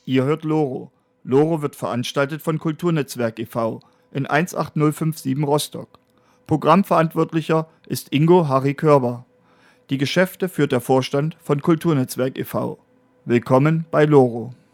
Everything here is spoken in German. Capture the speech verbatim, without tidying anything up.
Ihr hört Loro. Loro wird veranstaltet von Kulturnetzwerk e V in eins acht null fünf sieben Rostock. Programmverantwortlicher ist Ingo Harry Körber. Die Geschäfte führt der Vorstand von Kulturnetzwerk e V. Willkommen bei Loro.